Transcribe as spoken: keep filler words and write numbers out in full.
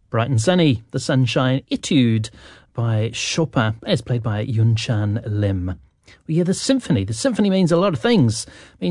Bright and Sunny, the Sunshine Etude by Chopin. It's played by Yunchan Lim. We hear the symphony. The symphony means a lot of things. It means